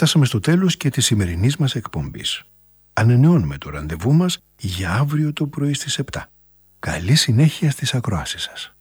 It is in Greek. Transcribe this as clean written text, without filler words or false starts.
φτάσαμε στο τέλος και της σημερινής μας εκπομπής. Ανανεώνουμε το ραντεβού μας για αύριο το πρωί στις 7. Καλή συνέχεια στις ακροάσεις σας.